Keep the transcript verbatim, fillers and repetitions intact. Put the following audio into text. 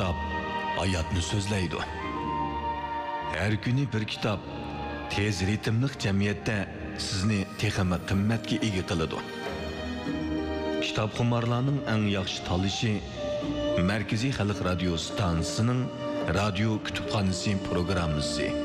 kitap hayatını sözleydi. Her günü bir kitap tez ritmlik cemiyette sizni texmi qimmatga ega qiladi. Kitapxumarlarning eng yaxshi tanlashi Markaziy Xalq radio stansiyasining radio kutubxonasi programmasi.